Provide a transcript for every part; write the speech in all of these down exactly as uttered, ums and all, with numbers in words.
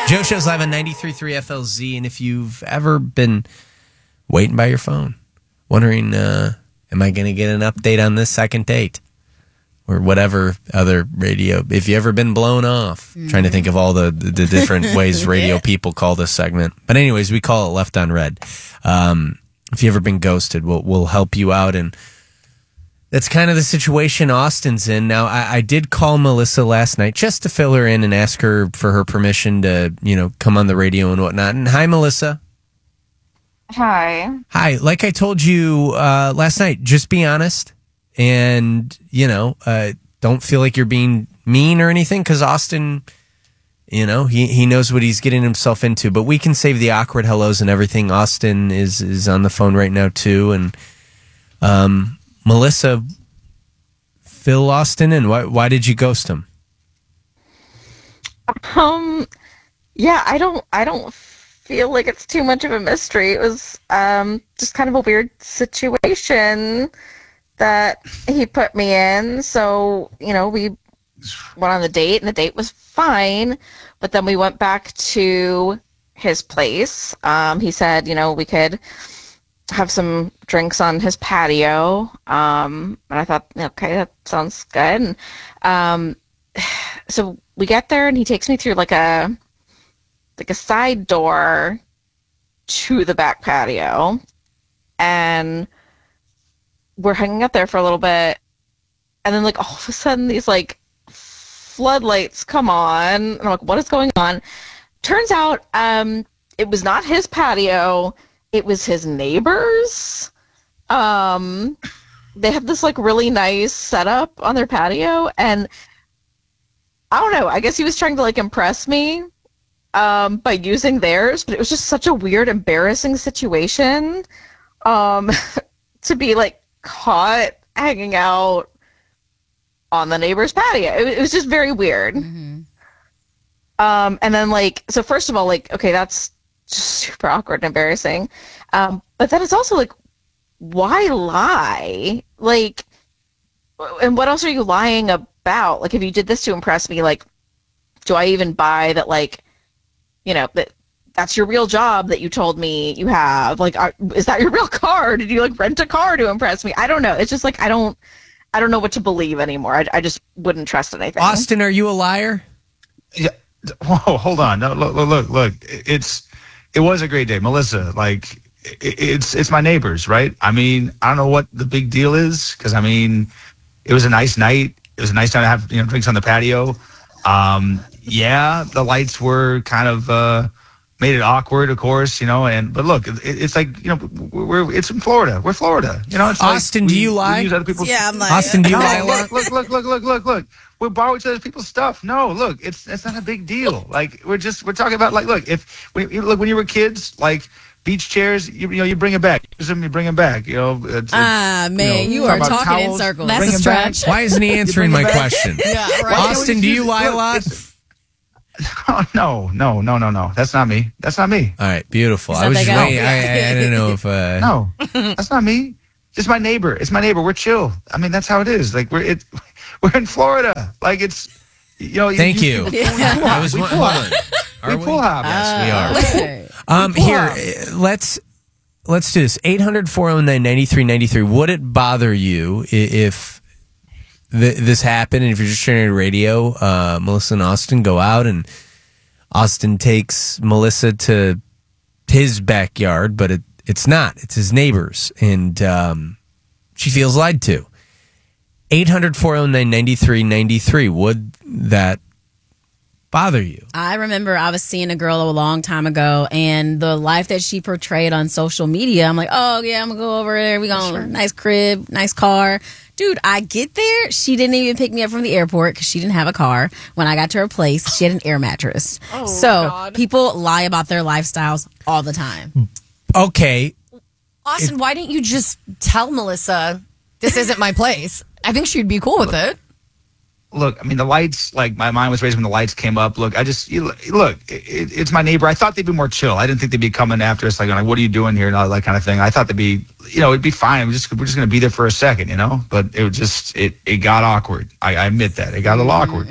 Joe Show's live on ninety-three point three F L Z, and if you've ever been waiting by your phone, wondering, uh, am I going to get an update on this second date? Or whatever other radio, if you ever been blown off, mm. trying to think of all the, the, the different ways radio yeah. people call this segment. But anyways, we call it Left on Red. Um, if you ever been ghosted, we'll, we'll help you out. And that's kind of the situation Austin's in. Now, I, I did call Melissa last night just to fill her in and ask her for her permission to, you know, come on the radio and whatnot. And hi, Melissa. Hi. Hi. Like I told you uh, last night, just be honest. And, you know, uh, don't feel like you're being mean or anything, because Austin, you know, he, he knows what he's getting himself into. But we can save the awkward hellos and everything. Austin is, is on the phone right now, too. And um, Melissa, fill Austin in. Why, why did you ghost him? Um, yeah, I don't, I don't feel like it's too much of a mystery. It was um, just kind of a weird situation that he put me in. So, you know, we went on the date, and the date was fine. But then we went back to his place. Um, he said, you know, we could have some drinks on his patio. Um, and I thought, okay, that sounds good. And, um, so we get there, and he takes me through like a like a side door to the back patio, and we're hanging out there for a little bit, and then like all of a sudden these like floodlights come on, and I'm like, what is going on? Turns out um it was not his patio, it was his neighbors. Um they have this like really nice setup on their patio, and I don't know, I guess he was trying to like impress me um by using theirs, but it was just such a weird, embarrassing situation um to be like caught hanging out on the neighbor's patio. It, it was just very weird. Mm-hmm. Um, and then, like, so first of all, like, okay, that's just super awkward and embarrassing. Um, but then it's also like, why lie? Like, and what else are you lying about? Like, if you did this to impress me, like, do I even buy that, like, you know, that that's your real job that you told me you have? Like, are, is that your real car? Did you like rent a car to impress me? I don't know. It's just like, I don't, I don't know what to believe anymore. I, I just wouldn't trust anything. Austin, are you a liar? Yeah. Whoa, hold on. No, look, look, look. It's, it was a great day, Melissa. Like, it, it's, it's my neighbors, right? I mean, I don't know what the big deal is, because I mean, it was a nice night. It was a nice time to have, you know, drinks on the patio. Um, yeah, the lights were kind of. Uh, Made it awkward, of course, you know. And but look, it, it's like, you know, we're it's in Florida. We're Florida, you know. It's Austin, like do we, you lie? We use other people's, yeah, I'm like, Austin, do you no, lie? Look, look, look, look, look, look, look. We borrow each other people's stuff. No, look, it's it's not a big deal. Like we're just we're talking about like, look, if when you, look when you were kids, like beach chairs, you, you know, you bring them back. Use them, you bring them back. You know. It's, ah, it's, man, you, know, you are talking towels, in circles. That's a stretch. Why isn't he answering my question? Yeah, right. Austin, do you lie a lot? Oh, no, no, no, no, no. That's not me. That's not me. All right, beautiful. I was just waiting. I, I, I didn't know if. Uh... No, that's not me. It's my neighbor. It's my neighbor. We're chill. I mean, that's how it is. Like we're it, we're in Florida. Like it's, you know. Thank you. you. you. I was we hold on. Are we pull hop. Yes, we are. Okay. Um, here, let's let's do this. eight hundred, four oh nine, nine three nine three. Would it bother you if th- this happened, and if you're just sharing a radio, uh, Melissa and Austin go out, and Austin takes Melissa to his backyard, but it, it's not. It's his neighbor's, and um, she feels lied to. eight hundred, four oh nine, nine three nine three. Would that bother you? I remember I was seeing a girl a long time ago, and the life that she portrayed on social media, I'm like, oh, yeah, I'm going to go over there. We got a nice crib, nice car. Dude, I get there. She didn't even pick me up from the airport because she didn't have a car. When I got to her place, she had an air mattress. Oh, so God. People lie about their lifestyles all the time. Okay. Austin, it, why didn't you just tell Melissa, this isn't my place? I think she'd be cool with it. Look, I mean, the lights, like, my mind was raised when the lights came up. Look, I just, you, look, it, it's my neighbor. I thought they'd be more chill. I didn't think they'd be coming after us, like, like what are you doing here and all that kind of thing. I thought they'd be, you know, it'd be fine. We're just, we're just going to be there for a second, you know? But it was just, it, it got awkward. I, I admit that. It got a little awkward. Mm-hmm.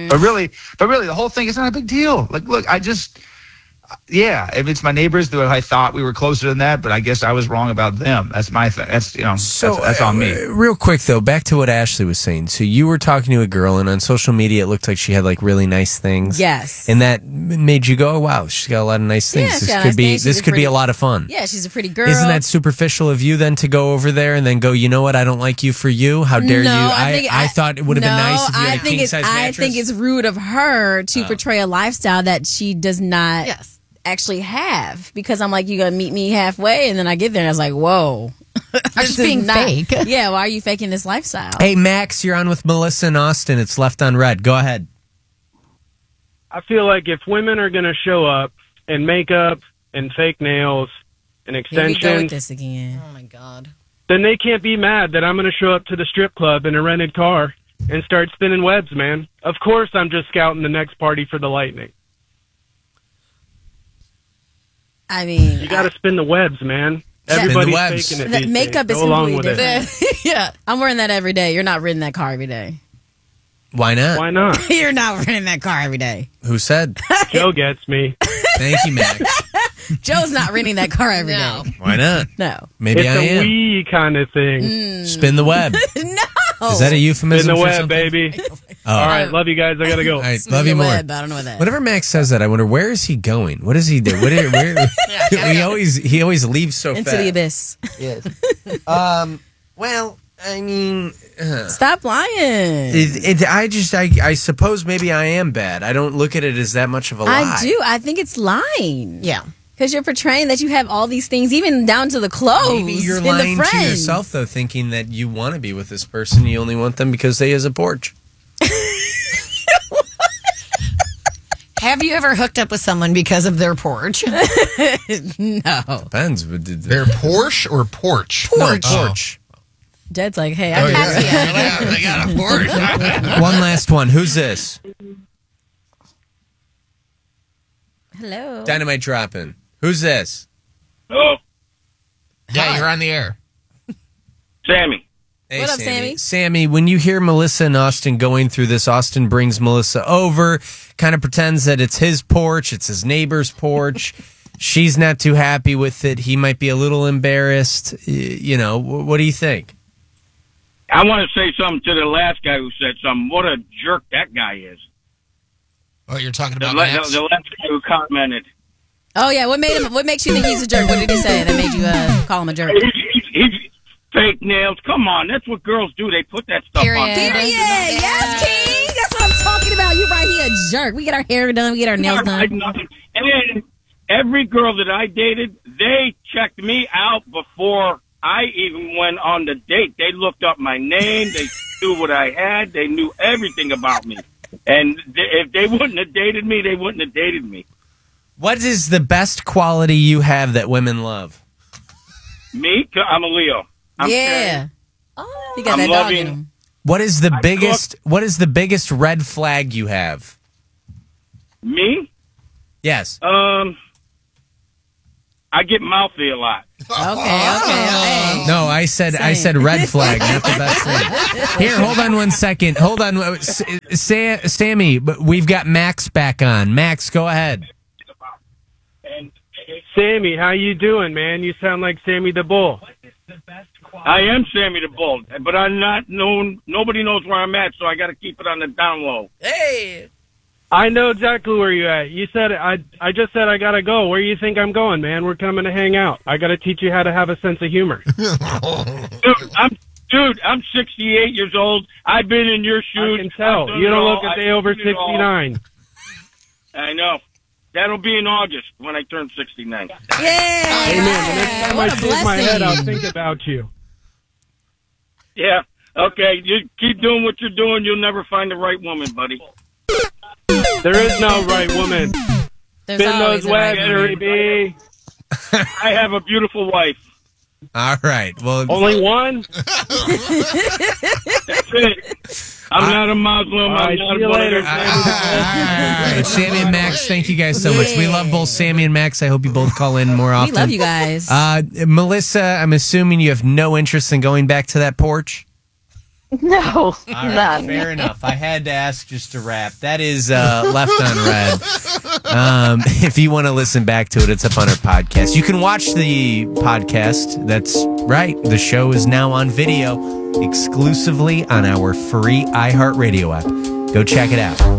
But really, but really, the whole thing is not a big deal. Like, look, I just, yeah, if it's my neighbors, though, I thought we were closer than that, but I guess I was wrong about them. That's my thing. That's you know, So that's, that's on me. uh, real quick though, back to what Ashley was saying. So you were talking to a girl, and on social media, it looked like she had like really nice things. Yes. and that m- made you go, oh, "Wow, she's got a lot of nice things. Yeah, she's this got could nice be things. She's this a could be pretty- a lot of fun." Yeah, she's a pretty girl. Isn't that superficial of you then to go over there and then go, you know what? I don't like you for you. How dare no, you? I, think I, thought it would have no, been nice if you I had a think king it's, size I mattress. think it's rude of her to portray a lifestyle that she does not Yes. actually have. Because I'm like, you gonna meet me halfway, and then I get there and I was like, whoa, I'm this just is being not- fake. Yeah, why are you faking this lifestyle? Hey, Max, you're on with Melissa and Austin. It's Left on Red. Go ahead. I feel like if women are going to show up in makeup and fake nails and Here we go with extensions, this again. Oh my God. then they can't be mad that I'm going to show up to the strip club in a rented car and start spinning webs, man. Of course, I'm just scouting the next party for the lightning. I mean, You got to spin the webs, man. Spin the Everybody's webs. faking it. That these makeup days. is Go along completely with it. different. Yeah. I'm wearing that every day. You're not renting that car every day. Why not? Why not? You're not renting that car every day. Who said? Joe gets me. Thank you, Max. Joe's not renting that car every day. No. Why not? No. Maybe It's I a am. we kind of thing. Mm. Spin the web. No. Is that a euphemism Spin the for web, something? baby. Oh. All right, love you guys. I got to go. All right, Spin love the you more. web. I don't know what that. Whenever Max says that, I wonder where is he going? What does he do? What is, where? he always he always leaves so Into fast. the abyss. Yes. um. Well, I mean, uh, Stop lying. it, it, I just I I suppose maybe I am bad. I don't look at it as that much of a lie. I do. I think it's lying. Yeah. Because you're portraying that you have all these things, even down to the clothes. Maybe you're and lying the to friends. yourself though, thinking that you want to be with this person. You only want them because they has a porch. Have you ever hooked up with someone because of their porch? No. Depends. But did- Their Porsche or porch? No, porch. porch. Dad's like, hey, I Oh, got yeah. Patio. They got a Porsche. One last one. Who's this? Hello. Dynamite dropping. Who's this? Oh, Yeah, you're on the air. Sammy. Hey, What up, Sammy? Sammy, when you hear Melissa and Austin going through this, Austin brings Melissa over, kind of pretends that it's his porch, it's his neighbor's porch. She's not too happy with it. He might be a little embarrassed. Y- You know, wh- what do you think? I want to say something to the last guy who said something. What a jerk that guy is. Oh, you're talking The, about la- Max? the, the last guy who commented. Oh, yeah. What made him? What makes you think he's a jerk? What did he say that made you uh, call him a jerk? He's, he's, he's fake nails. Come on, that's what girls do. They put that stuff on. Period. Period. Yes, King. That's what I'm talking about. You're right. He a jerk. We get our hair done. We get our nails I- done. And every girl that I dated, they checked me out before I even went on the date. They looked up my name. They knew what I had. They knew everything about me. And th- if they wouldn't have dated me, they wouldn't have dated me. What is the best quality you have that women love? Me? I'm a Leo. I'm Yeah. Oh. He got I'm that dog loving- in him. What is the I biggest what is the biggest red flag you have? Me? Yes. Um, I get mouthy a lot. Okay, okay. Hey. No, I said I Same. said red flag, not the best thing. Here, hold on one second. Hold on, S- Sa- Sammy. But we've got Max back on. Max, go ahead. Sammy, how you doing, man? You sound like Sammy the Bull. I am Sammy the Bull, but I'm not known. Nobody knows where I'm at, so I got to keep it on the down low. I know exactly where you at. You said I. I just said I gotta go. Where you think I'm going, man? We're coming to hang out. I gotta teach you how to have a sense of humor. Dude, I'm dude. I'm sixty-eight years old. I've been in your I shoes. can tell. I've done You it don't all. look a I've day over seen it all. sixty-nine. I know. That'll be in August when I turn sixty-nine. Yeah. Amen. The next time I What a shave my head, I'll blessing. think about you. Yeah. Okay. You keep doing what you're doing. You'll never find the right woman, buddy. There is no right woman. There's Spin always those a right webs, woman. baby. I have a beautiful wife. All right. Well, Only one? That's it. I'm not a Muslim. All right, I'm not see you a later, whatever. all right, Sammy and Max, thank you guys so much. We love both Sammy and Max. I hope you both call in more We often. love you guys. Uh, Melissa, I'm assuming you have no interest in going back to that porch. No, All right, none. fair enough. I had to ask just to wrap. That is uh, Left on Red. Um, if you want to listen back to it, it's up on our podcast. You can watch the podcast. That's right. The show is now on video exclusively on our free iHeartRadio app. Go check it out.